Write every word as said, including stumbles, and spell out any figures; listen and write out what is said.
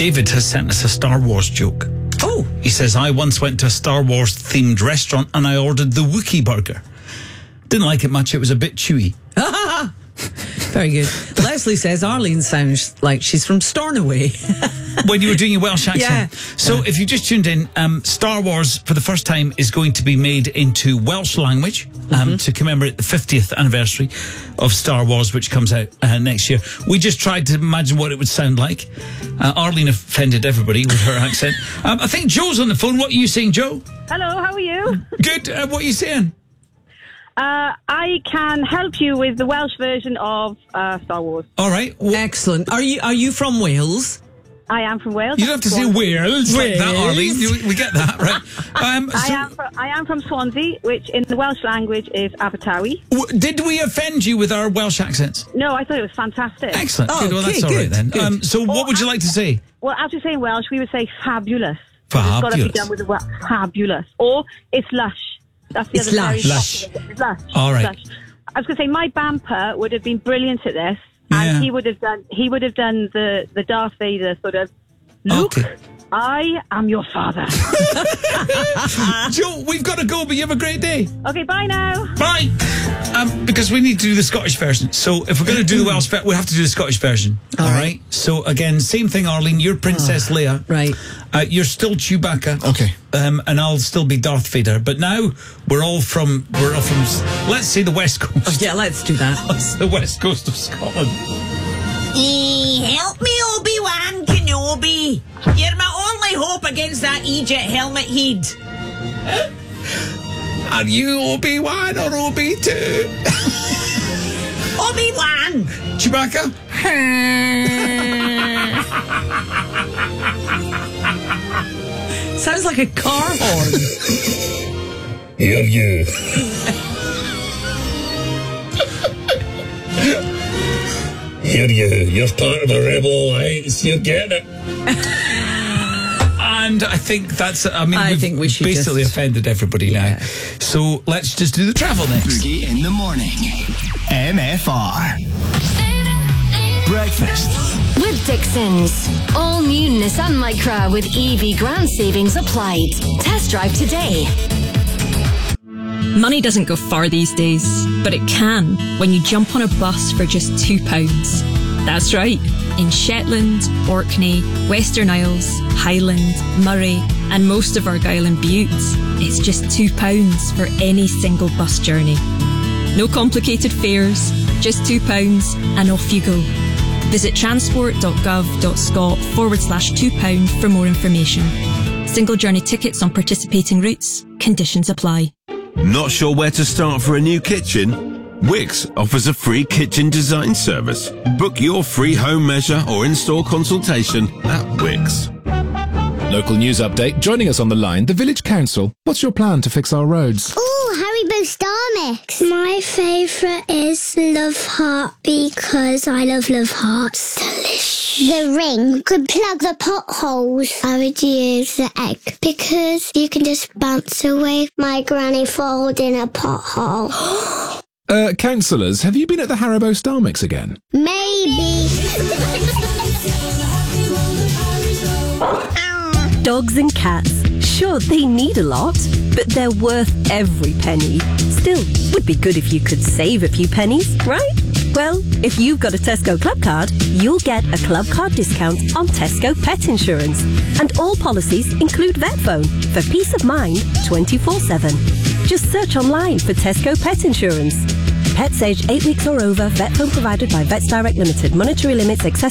David has sent us a Star Wars joke. Oh. He says, I once went to a Star Wars themed restaurant and I ordered the Wookiee burger. Didn't like it much. It was a bit chewy. Very good. Leslie says Arlene sounds like she's from Stornoway. When you were doing your Welsh accent. Yeah. So yeah. if you just tuned in, um, Star Wars for the first time is going to be made into Welsh language um, mm-hmm. to commemorate the fiftieth anniversary of Star Wars, which comes out uh, next year. We just tried to imagine what it would sound like. Uh, Arlene offended everybody with her accent. Um, I think Joe's on the phone. What are you saying, Joe? Hello, how are you? Good. Uh, what are you saying? Uh, I can help you with the Welsh version of uh, Star Wars. All right. Well, excellent. Are you are you from Wales? I am from Wales. You don't have to say Wales like that, Arlene. You- We get that, right? Um, I so- am from, I am from Swansea, which in the Welsh language is Abertawe. W- Did we offend you with our Welsh accents? No, I thought it was fantastic. Excellent. Oh, good. Well, okay, that's all right good, then. good. Um, so, what would you like to say? Well, as we say in Welsh, we would say fabulous. It's got to be Fabulous. done with the Welsh. Fabulous. Or it's lush. That's the It's other lush. very Lush. popular- It's lush. All right. Lush. I was going to say my bamper would have been brilliant at this, Yeah. and he would have done. He would have done the the Darth Vader sort of look. Okay. I am your father. Joe, we've got to go, but you have a great day. Okay, bye now. Bye. Um, because we need to do the Scottish version. So if we're going to do the Welsh version, we have to do the Scottish version. All right. right. So again, same thing, Arlene. You're Princess Oh, Leia. right. Uh, you're still Chewbacca. Okay. Um, and I'll still be Darth Vader. But now we're all from we're all from let's say the West Coast. Yeah, let's do that. It's the West Coast of Scotland. Eh, help me, Obi-Wan Kenobi. You're my only hope against that Egypt helmet head. Are you Obi-Wan or Obi two? Obi-Wan. Chewbacca? Sounds like a car horn. Hear you. Hear you. You're part of the Rebel Alliance. You're getting it. And I think that's, I mean, I we've think we should basically just- offended everybody Yeah. now. So let's just do the travel next. Boogie in the morning. M F R. Breakfast. With Dixon's. All new Nissan Micra with E V grand savings applied. Test drive today. Money doesn't go far these days, but it can when you jump on a bus for just two pounds. That's right. In Shetland, Orkney, Western Isles, Highland, Murray, and most of Argyll and Bute, it's just two pounds for any single bus journey. No complicated fares, just two pounds, and off you go. Visit transport.gov.scot forward slash two pound for more information. Single journey tickets on participating routes. Conditions apply. Not sure where to start for a new kitchen? Wix offers a free kitchen design service. Book your free home measure or in-store consultation at Wix. Local news update. Joining us on the line, the Village Council. What's your plan to fix our roads? Ooh, Haribo Star Mix. My favourite is Love Heart because I love Love Hearts. Delicious. The ring could plug the potholes. I would use the egg because you can just bounce away my granny falls in a pothole. Uh, councillors, have you been at the Haribo Star Mix again? Maybe. Dogs and cats. Sure, they need a lot, but they're worth every penny. Still, would be good if you could save a few pennies, right? Well, if you've got a Tesco Club card, you'll get a Club card discount on Tesco Pet Insurance. And all policies include VetPhone for peace of mind twenty-four seven. Just search online for Tesco Pet Insurance. Pets aged eight weeks or over, VetPhone provided by Vets Direct Limited. Monetary limits, access